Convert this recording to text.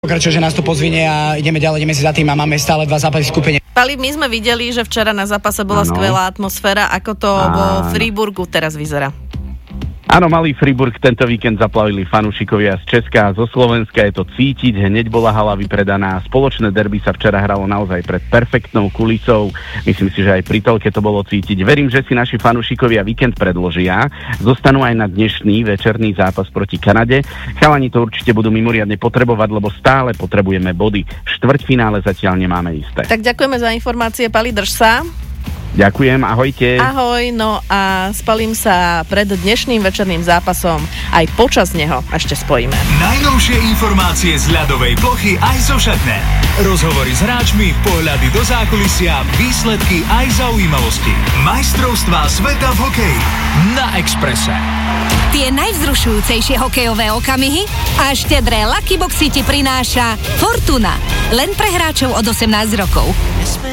Pokračuje, že nás to pozvinie a ideme ďalej, ideme si za tým a máme stále 2 zápasy v skupine. Pali, my sme videli, že včera na zápase bola skvelá atmosféra. Ako to vo Freiburgu teraz vyzerá? Áno, malý Freiburg tento víkend zaplavili fanúšikovia z Česka a zo Slovenska. Je to cítiť, hneď bola hala vypredaná. Spoločné derby sa včera hralo naozaj pred perfektnou kulisou. Myslím si, že aj pri toľke to bolo cítiť. Verím, že si naši fanúšikovia víkend predložia. Zostanú aj na dnešný večerný zápas proti Kanade. Chalani to určite budú mimoriadne potrebovať, lebo stále potrebujeme body. Štvrťfinále zatiaľ nemáme isté. Tak ďakujeme za informácie, Pali, drž sa. Ďakujem, ahojte. Ahoj, no a s Palim sa pred dnešným večerným zápasom aj počas neho ešte spojíme. Najnovšie informácie z ľadovej plochy aj zo šatne. Rozhovory s hráčmi, pohľady do zákulisia, výsledky aj zaujímavosti. Majstrovstvá sveta v hokeji na Expresse. Tie najvzrušujúcejšie hokejové okamihy a štedré Lucky Boxy ti prináša Fortuna. Len pre hráčov od 18 rokov.